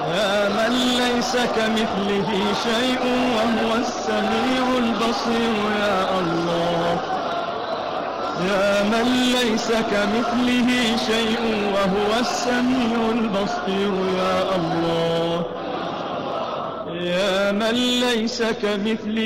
يا من ليس كمثله شيء وهو السميع البصير يا الله. يا من ليس كمثله شيء وهو السميع البصير يا الله. يا من ليس كمثله